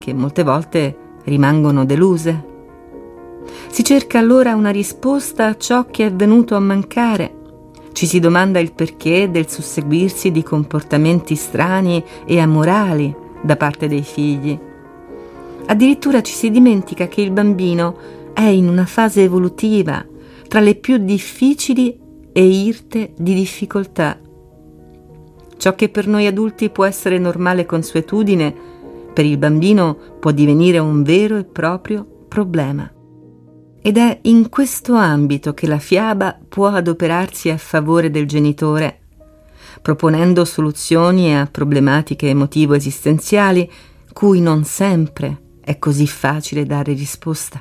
che molte volte rimangono deluse. Si cerca allora una risposta a ciò che è venuto a mancare. Ci si domanda il perché del susseguirsi di comportamenti strani e amorali da parte dei figli. Addirittura ci si dimentica che il bambino è in una fase evolutiva tra le più difficili e irte di difficoltà. Ciò che per noi adulti può essere normale consuetudine, per il bambino può divenire un vero e proprio problema. Ed è in questo ambito che la fiaba può adoperarsi a favore del genitore, proponendo soluzioni a problematiche emotivo-esistenziali cui non sempre è così facile dare risposta.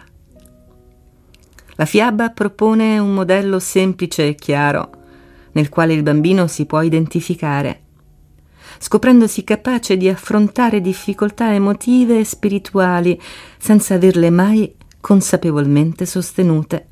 La fiaba propone un modello semplice e chiaro, nel quale il bambino si può identificare, scoprendosi capace di affrontare difficoltà emotive e spirituali senza averle mai consapevolmente sostenute.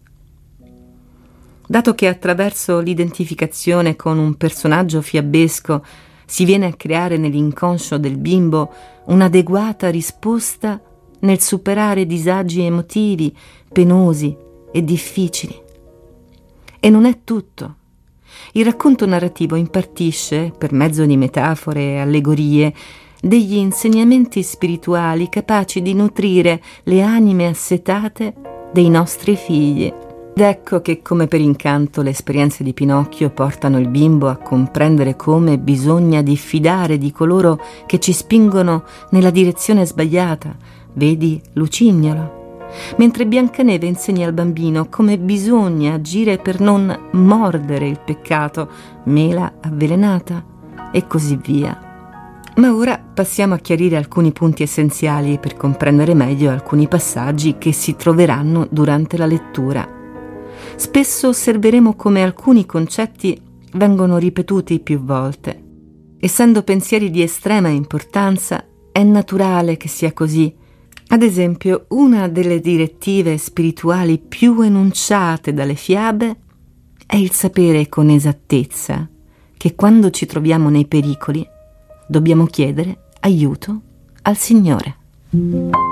Dato che attraverso l'identificazione con un personaggio fiabesco si viene a creare nell'inconscio del bimbo un'adeguata risposta nel superare disagi emotivi, penosi e difficili. E non è tutto. Il racconto narrativo impartisce, per mezzo di metafore e allegorie, degli insegnamenti spirituali capaci di nutrire le anime assetate dei nostri figli. Ed ecco che, come per incanto, le esperienze di Pinocchio portano il bimbo a comprendere come bisogna diffidare di coloro che ci spingono nella direzione sbagliata. Vedi Lucignolo. Mentre Biancaneve insegna al bambino come bisogna agire per non mordere il peccato, mela avvelenata, e così via. Ma ora passiamo a chiarire alcuni punti essenziali per comprendere meglio alcuni passaggi che si troveranno durante la lettura. Spesso osserveremo come alcuni concetti vengono ripetuti più volte. Essendo pensieri di estrema importanza, è naturale che sia così. Ad esempio, una delle direttive spirituali più enunciate dalle fiabe è il sapere con esattezza che quando ci troviamo nei pericoli dobbiamo chiedere aiuto al Signore.